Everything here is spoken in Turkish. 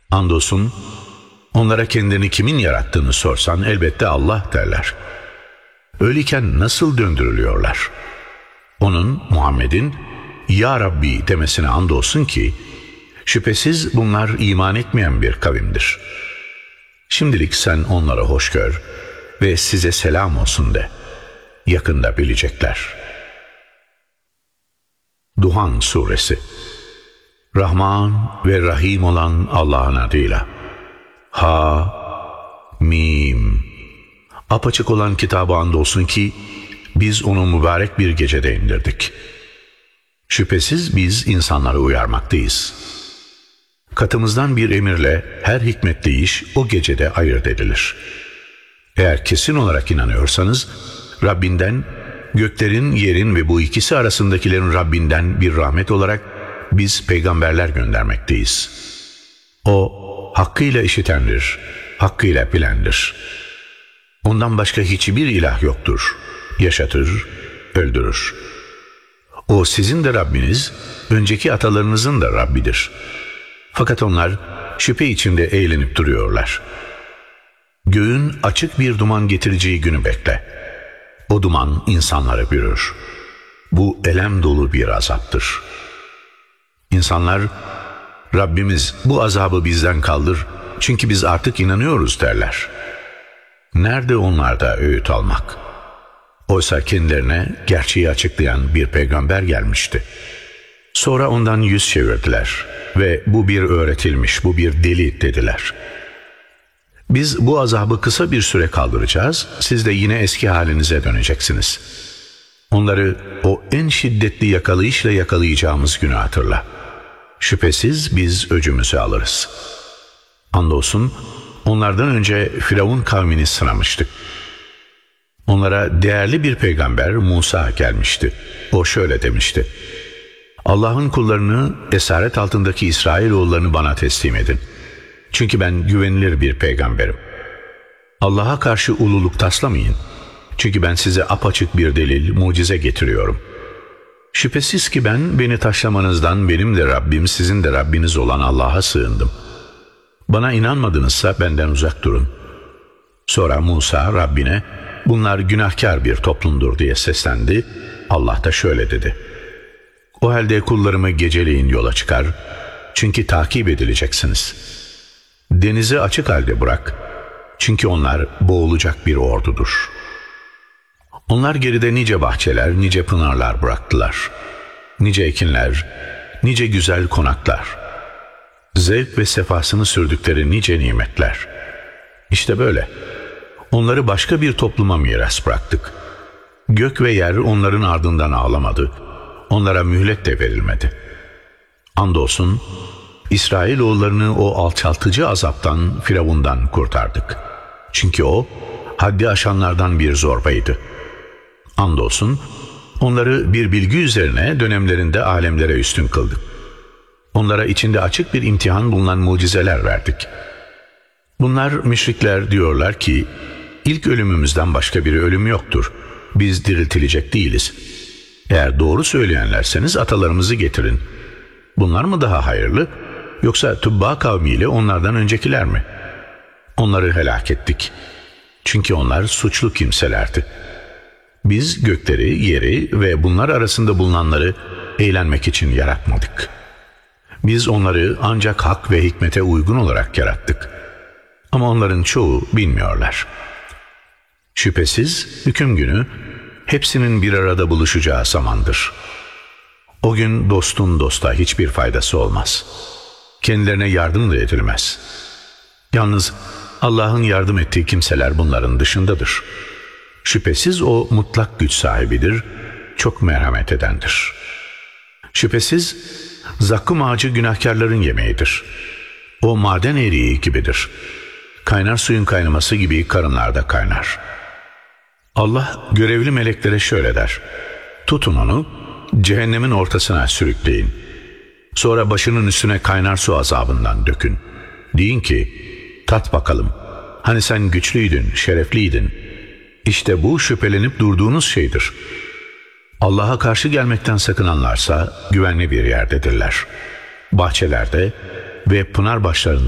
Andolsun onlara kendini kimin yarattığını sorsan elbette Allah derler. Öyleyken nasıl döndürülüyorlar? Onun, Muhammed'in Ya Rabbi demesine andolsun ki şüphesiz bunlar iman etmeyen bir kavimdir. Şimdilik sen onlara hoş gör ve size selam olsun de. Yakında bilecekler. Duhan Suresi. Rahman ve Rahim olan Allah'ın adıyla. Ha Mim. Apaçık olan kitabı andolsun ki biz onu mübarek bir gecede indirdik. Şüphesiz biz insanları uyarmaktayız. Katımızdan bir emirle her hikmetli iş o gecede ayırt edilir. Eğer kesin olarak inanıyorsanız Rabbinden, göklerin, yerin ve bu ikisi arasındakilerin Rabbinden bir rahmet olarak biz peygamberler göndermekteyiz. O hakkıyla işitendir, hakkıyla bilendir. Ondan başka hiçbir ilah yoktur. Yaşatır, öldürür. O sizin de Rabbiniz, önceki atalarınızın da Rabbidir. Fakat onlar şüphe içinde eğlenip duruyorlar. Göğün açık bir duman getireceği günü bekle. O duman insanları bürür. Bu elem dolu bir azaptır. İnsanlar, Rabbimiz bu azabı bizden kaldır, çünkü biz artık inanıyoruz derler. Nerede onlarda öğüt almak? Oysa kendilerine gerçeği açıklayan bir peygamber gelmişti. Sonra ondan yüz çevirdiler ve bu bir öğretilmiş, bu bir deli dediler. Biz bu azabı kısa bir süre kaldıracağız, siz de yine eski halinize döneceksiniz. Onları o en şiddetli yakalayışla yakalayacağımız günü hatırla. Şüphesiz biz öcümüzü alırız. Andolsun onlardan önce Firavun kavmini sınamıştık. Onlara değerli bir peygamber Musa gelmişti. O şöyle demişti: Allah'ın kullarını, esaret altındaki İsrailoğullarını bana teslim edin. Çünkü ben güvenilir bir peygamberim. Allah'a karşı ululuk taslamayın. Çünkü ben size apaçık bir delil, mucize getiriyorum. Şüphesiz ki ben beni taşlamanızdan benim de Rabbim, sizin de Rabbiniz olan Allah'a sığındım. Bana inanmadınızsa benden uzak durun. Sonra Musa Rabbine bunlar günahkar bir toplumdur diye seslendi. Allah da şöyle dedi: O halde kullarımı geceleyin yola çıkar, çünkü takip edileceksiniz. Denizi açık halde bırak, çünkü onlar boğulacak bir ordudur. Onlar geride nice bahçeler, nice pınarlar bıraktılar. Nice ekinler, nice güzel konaklar. Zevk ve sefasını sürdükleri nice nimetler. İşte böyle. Onları başka bir topluma miras bıraktık. Gök ve yer onların ardından ağlamadı. Onlara mühlet de verilmedi. Andolsun İsrailoğullarını o alçaltıcı azaptan, Firavundan kurtardık. Çünkü o haddi aşanlardan bir zorbaydı. Andolsun onları bir bilgi üzerine dönemlerinde alemlere üstün kıldık. Onlara içinde açık bir imtihan bulunan mucizeler verdik. Bunlar müşrikler diyorlar ki ilk ölümümüzden başka bir ölüm yoktur. Biz diriltilecek değiliz. Eğer doğru söyleyenlerseniz atalarımızı getirin. Bunlar mı daha hayırlı, yoksa Tubba kavmiyle onlardan öncekiler mi? Onları helak ettik. Çünkü onlar suçlu kimselerdi. Biz gökleri, yeri ve bunlar arasında bulunanları eğlenmek için yaratmadık. Biz onları ancak hak ve hikmete uygun olarak yarattık. Ama onların çoğu bilmiyorlar. Şüphesiz hüküm günü hepsinin bir arada buluşacağı zamandır. O gün dostun dosta hiçbir faydası olmaz. Kendilerine yardım da edilmez. Yalnız Allah'ın yardım ettiği kimseler bunların dışındadır. Şüphesiz o mutlak güç sahibidir, çok merhamet edendir. Şüphesiz zakkum ağacı günahkarların yemeğidir. O maden eriği gibidir. Kaynar suyun kaynaması gibi karınlarda kaynar. Allah görevli meleklere şöyle der: Tutun onu, cehennemin ortasına sürükleyin. Sonra başının üstüne kaynar su azabından dökün. Deyin ki, tat bakalım, hani sen güçlüydün, şerefliydin. İşte bu şüphelenip durduğunuz şeydir. Allah'a karşı gelmekten sakınanlarsa güvenli bir yerdedirler. Bahçelerde ve pınar başlarında